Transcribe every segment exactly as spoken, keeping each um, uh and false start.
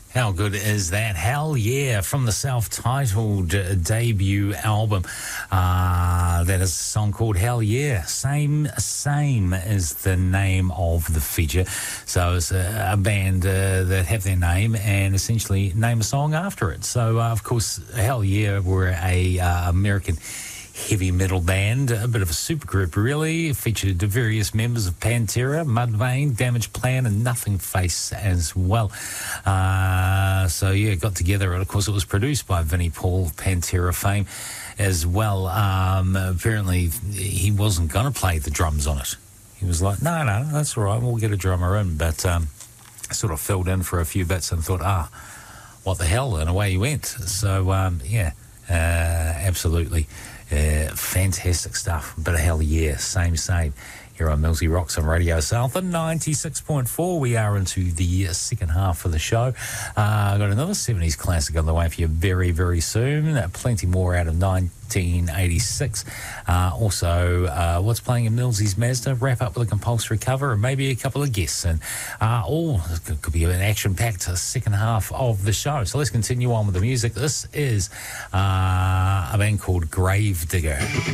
How good is that? Hell yeah, from the self-titled uh, debut album. Uh, that is a song called Hell Yeah. Same, Same is the name of the feature. So it's a, a band uh, that have their name and essentially name a song after it. So, uh, of course, Hell Yeah were a uh, American heavy metal band, a bit of a supergroup really. It featured various members of Pantera, Mudvayne, Damage Plan and Nothing Face as well. Uh, so yeah, got together, and of course it was produced by Vinnie Paul, Pantera fame as well. Um, apparently he wasn't going to play the drums on it. He was like, no, no, that's all right, we'll get a drummer in. But um, sort of filled in for a few bits and thought, ah, what the hell, and away he went. So um, yeah, uh, absolutely. Uh, fantastic stuff. But hell yeah, same, same. Here on Millsy Rocks on Radio South at ninety-six point four. We are into the second half of the show. Uh, got another seventies classic on the way for you very, very soon. Uh, plenty more out of nineteen eighty-six. Uh, also, uh, what's playing in Millsy's Mazda? Wrap up with a compulsory cover and maybe a couple of guests. And uh, all could be an action-packed second half of the show. So let's continue on with the music. This is uh, a band called Gravedigger.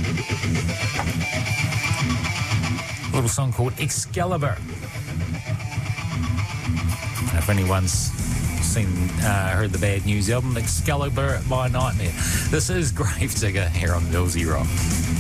A little song called Excalibur. And if anyone's seen, uh, heard the Bad News album, Excalibur by Nightmare. This is Gravedigger here on Millsy Rock.